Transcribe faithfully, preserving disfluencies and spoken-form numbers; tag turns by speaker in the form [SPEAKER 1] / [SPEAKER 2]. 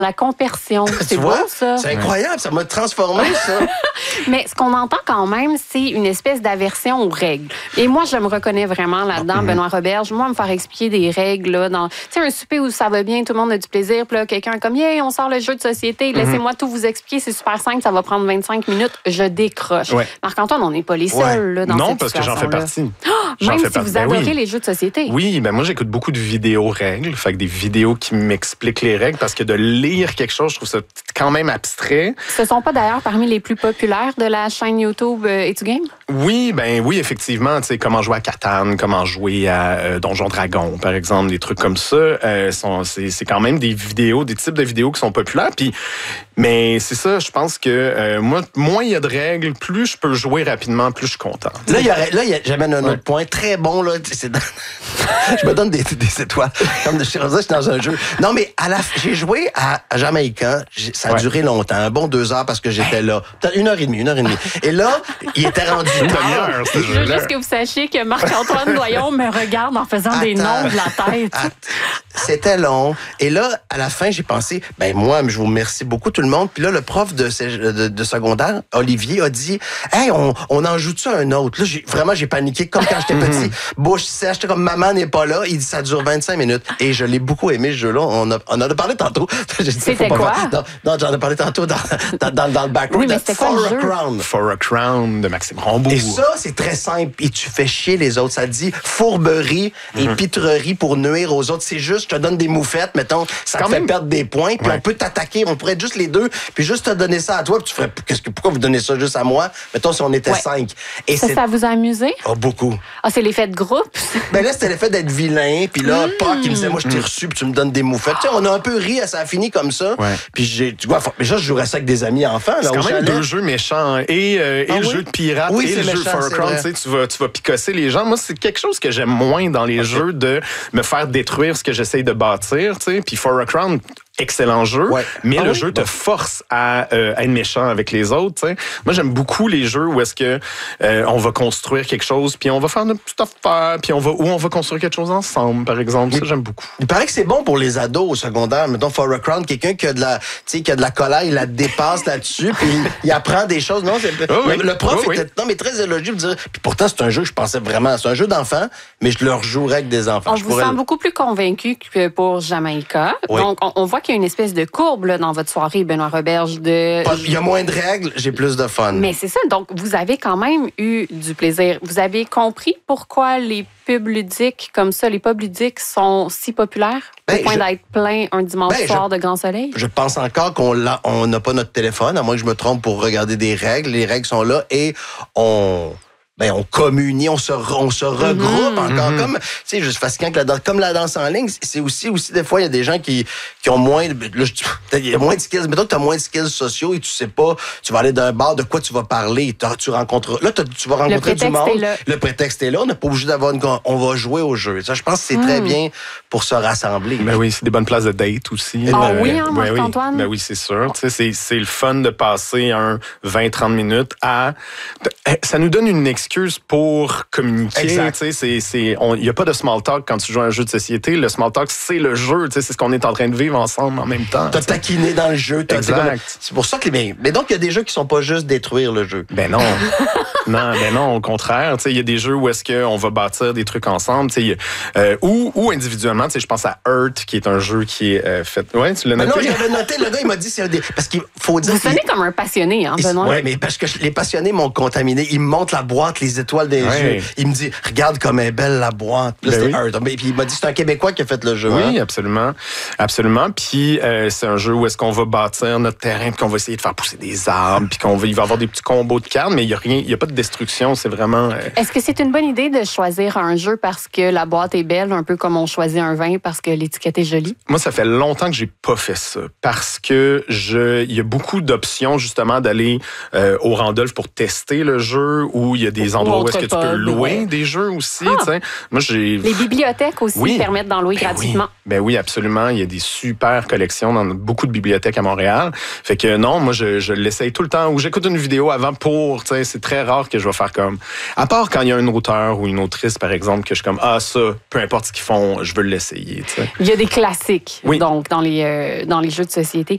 [SPEAKER 1] La compersion, c'est beau, ça.
[SPEAKER 2] C'est incroyable, ça m'a transformé, ça.
[SPEAKER 1] Mais ce qu'on entend quand même, c'est une espèce d'aversion aux règles. Et moi, je me reconnais vraiment là-dedans, mm-hmm. Benoît Roberge. Moi, me faire expliquer des règles, là, dans, tu sais, un souper où ça va bien, tout le monde a du plaisir, puis là, quelqu'un comme, yeah, on sort le jeu de société, laissez-moi mm-hmm. tout vous expliquer, c'est super simple, ça va prendre vingt-cinq minutes, je décroche. Ouais. Marc-Antoine, on n'est pas les seuls, ouais. là, dans
[SPEAKER 3] non,
[SPEAKER 1] cette
[SPEAKER 3] parce que j'en fais partie.
[SPEAKER 1] Oh, même si
[SPEAKER 3] par...
[SPEAKER 1] vous
[SPEAKER 3] ben
[SPEAKER 1] adorez
[SPEAKER 3] oui.
[SPEAKER 1] les jeux de société.
[SPEAKER 3] Oui, ben moi, j'écoute beaucoup de vidéos règles, fait que des vidéos qui m'expliquent les règles, parce que de lire quelque chose, je trouve ça quand même abstrait.
[SPEAKER 1] Ce sont pas d'ailleurs parmi les plus populaires de la chaîne YouTube euh, Et tu game?
[SPEAKER 3] Oui, ben oui, effectivement. Tu sais, comment jouer à Catan, comment jouer à euh, Donjon Dragon, par exemple, des trucs comme ça. Euh, sont, c'est, c'est quand même des vidéos, des types de vidéos qui sont populaires. Puis, mais c'est ça, je pense que euh, moi, moins il y a de règles, plus je peux jouer rapidement, plus je suis content.
[SPEAKER 2] Là, il y aurait, là, j'amène un ouais. autre point très bon là. C'est dans... je me donne des, des étoiles. Comme de, je suis dans un jeu. Non, mais à la, j'ai joué à, à Jamaïcain. Ça a ouais. duré longtemps, un bon deux heures parce que j'étais là. Peut-être une heure et demie, une heure et demie. Et là, il était rendu tard.
[SPEAKER 1] Je veux juste que vous sachiez que Marc-Antoine Doyon me regarde en faisant Attends. des noms de la tête. Attends.
[SPEAKER 2] C'était long. Et là, à la fin, j'ai pensé, ben moi, je vous remercie beaucoup tout le monde. Puis là, le prof de, de, de secondaire, Olivier, a dit, hey, on, on en joue-tu un autre? Là, j'ai, vraiment, j'ai paniqué comme quand j'étais petit. Bouche sèche, j'étais comme maman n'est pas là. Il dit, ça dure vingt-cinq minutes. Et je l'ai beaucoup aimé, ce jeu-là. On, a, on en a parlé tantôt.
[SPEAKER 1] J'ai dit, c'était quoi?
[SPEAKER 2] Non, non, j'en ai parlé tantôt dans, dans, dans, dans le background.
[SPEAKER 1] Oui, mais c'était quoi le jeu?
[SPEAKER 3] Crown. For a Crown de Maxime Rambourg.
[SPEAKER 2] Et ça, c'est très simple. Et tu fais chier les autres. Ça dit fourberie et mm-hmm. pitrerie pour nuire aux autres. C'est juste, je te donne des moufettes, mettons, ça te fait même... perdre des points, puis ouais. on peut t'attaquer, on pourrait être juste les deux, puis juste te donner ça à toi, puis tu ferais, qu'est-ce que, pourquoi vous donnez ça juste à moi? Mettons, si on était ouais. cinq. Et
[SPEAKER 1] ça,
[SPEAKER 2] c'est...
[SPEAKER 1] ça vous a amusé?
[SPEAKER 2] Oh, beaucoup.
[SPEAKER 1] Ah, c'est l'effet de groupe?
[SPEAKER 2] Ben là, c'était l'effet d'être vilain, puis là, mm. Pac, il me disait, moi, je t'ai reçu, puis tu me donnes des moufettes. Tu sais, on a un peu ri, ça a fini comme ça. Ouais. Puis j'ai, tu vois, mais ça, je jouerais ça avec des amis enfants.
[SPEAKER 3] C'est là, quand même deux jeux méchants, et, euh,
[SPEAKER 2] ah,
[SPEAKER 3] et le
[SPEAKER 2] oui?
[SPEAKER 3] jeu de pirate,
[SPEAKER 2] oui,
[SPEAKER 3] et le
[SPEAKER 2] méchant,
[SPEAKER 3] jeu For a Crown, tu sais, tu vas, tu vas picosser les gens. Moi, c'est quelque chose que j'aime moins dans les okay. jeux, de me faire détruire ce que j'essaye de bâtir, tu sais. Puis For a Crown, excellent jeu, ouais. mais ah le oui? jeu te force à, euh, à être méchant avec les autres. T'sais. Moi, j'aime beaucoup les jeux où est-ce que euh, on va construire quelque chose, puis on va faire notre petite affaire, puis on va où on va construire quelque chose ensemble, par exemple. Ça, j'aime beaucoup.
[SPEAKER 2] Il paraît que c'est bon pour les ados au secondaire. Mettons, For a Crown, quelqu'un qui a de la, tu sais, qui a de la colère, il la dépasse là-dessus, puis il, il apprend des choses. Non, c'est, oh oui. le, le prof oh était, oui. non, mais très élogieux. Puis pourtant, c'est un jeu, je pensais vraiment, c'est un jeu d'enfants, mais je le rejouerais avec des enfants.
[SPEAKER 1] On
[SPEAKER 2] je
[SPEAKER 1] vous sent le... beaucoup plus convaincu que pour Jamaïca. Oui. Donc, on, on voit qu'il y a une espèce de courbe là, dans votre soirée, Benoît Roberge. De...
[SPEAKER 2] Il y a moins de règles, j'ai plus de fun.
[SPEAKER 1] Mais c'est ça. Donc, vous avez quand même eu du plaisir. Vous avez compris pourquoi les pubs ludiques comme ça, les pubs ludiques sont si populaires ben, au point je... d'être plein un dimanche ben, soir je... de grand soleil?
[SPEAKER 2] Je pense encore qu'on l'a, on n'a pas notre téléphone, à moins que je me trompe, pour regarder des règles. Les règles sont là et on... Ben, on communie, on se, on se regroupe mm-hmm. encore. Mm-hmm. Comme, tu sais, juste fascinant que la danse, comme la danse en ligne, c'est aussi, aussi des fois, il y a des gens qui, qui ont moins, là, il y a moins de skills. Mettons que tu as moins de skills sociaux et tu sais pas, tu vas aller d'un bar, de quoi tu vas parler. Tu rencontres, là, tu vas rencontrer du monde. Le prétexte est là. On n'est pas obligé d'avoir une, on va jouer au jeu. Ça, je pense que c'est mm. très bien pour se rassembler.
[SPEAKER 3] Ben oui, c'est des bonnes places de date aussi.
[SPEAKER 1] Ah
[SPEAKER 3] euh,
[SPEAKER 1] oui, hein,
[SPEAKER 3] ben
[SPEAKER 1] Marc-Antoine?
[SPEAKER 3] Oui. Ben oui, c'est sûr. Tu sais, c'est, c'est le fun de passer un vingt à trente minutes à, ça nous donne une excuse pour communiquer. Il n'y a pas de small talk quand tu joues à un jeu de société. Le small talk, c'est le jeu. C'est ce qu'on est en train de vivre ensemble en même temps.
[SPEAKER 2] T'as taquiné dans le jeu. T'as
[SPEAKER 3] exact.
[SPEAKER 2] C'est pour ça que les... Mais donc, il y a des jeux qui sont pas juste détruire le jeu.
[SPEAKER 3] Ben non. non, ben non, au contraire. Il y a des jeux où est-ce qu'on va bâtir des trucs ensemble. Euh, ou, ou individuellement, je pense à Earth, qui est un jeu qui est euh, fait... Ouais, tu l'as noté?
[SPEAKER 2] Mais non, je l'avais noté. Le gars, il m'a dit c'est un des... Parce qu'il faut dire...
[SPEAKER 1] Vous sonnez comme un passionné, hein, Benoît?
[SPEAKER 2] Oui, mais parce que les passionnés m'ont contaminé. Ils me montrent la boîte, les étoiles des ouais. jeux. Il me dit, regarde comme est belle la boîte. Là, ben oui. Puis il m'a dit, c'est un Québécois qui a fait le jeu.
[SPEAKER 3] Oui,
[SPEAKER 2] hein?
[SPEAKER 3] absolument. Absolument. Puis euh, c'est un jeu où est-ce qu'on va bâtir notre terrain, puis qu'on va essayer de faire pousser des arbres, puis qu'on va, il va y avoir des petits combos de cartes, mais il n'y a rien, il n'y a pas de destruction. C'est vraiment... Euh...
[SPEAKER 1] Est-ce que c'est une bonne idée de choisir un jeu parce que la boîte est belle, un peu comme on choisit un vin parce que l'étiquette est jolie?
[SPEAKER 3] Moi, ça fait longtemps que j'ai pas fait ça, parce que je, il y a beaucoup d'options, justement, d'aller euh, au Randolph pour tester le jeu, où il y a des endroits où est-ce que tu peux louer ouais. des jeux aussi. Ah. Moi, j'ai...
[SPEAKER 1] Les bibliothèques aussi oui. permettent d'en louer
[SPEAKER 3] ben
[SPEAKER 1] gratuitement.
[SPEAKER 3] Oui. Ben oui, absolument. Il y a des super collections dans beaucoup de bibliothèques à Montréal. Fait que non, moi, je, je l'essaye tout le temps. Ou j'écoute une vidéo avant pour, tu sais, c'est très rare que je vais faire comme... À part quand il y a un auteur ou une autrice, par exemple, que je suis comme, ah, ça, peu importe ce qu'ils font, je veux l'essayer, tu sais.
[SPEAKER 1] Il y a des classiques,
[SPEAKER 3] oui.
[SPEAKER 1] donc, dans les, euh, dans les jeux de société.